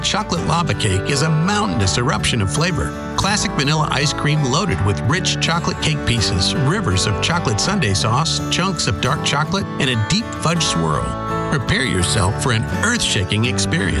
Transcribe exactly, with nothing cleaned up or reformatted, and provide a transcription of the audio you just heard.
Chocolate lava cake is a mountainous eruption of flavor. Classic vanilla ice cream loaded with rich chocolate cake pieces, rivers of chocolate sundae sauce, chunks of dark chocolate, and a deep fudge swirl. Prepare yourself for an earth-shaking experience.